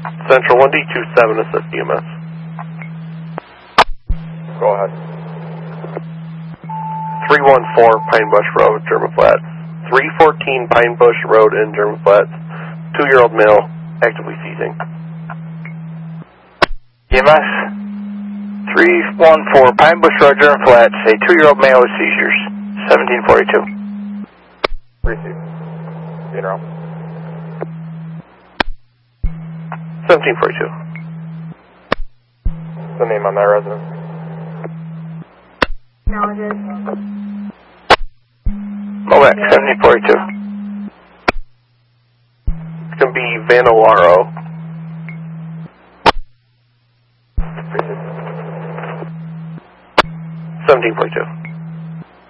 Central 1D27, assist EMS. Go ahead. 314 Pine Bush Road, German Flats. 314 Pine Bush Road in German Flats. 2-year-old male, actively seizing. EMS 314 Pine Bush Road, German Flats. A 2-year-old male with seizures. 1742. Receive. Funeral. 1742. The name on that resident? Acknowledges. Moac 1742. It's going to be Vanalaro. Receive. 1742.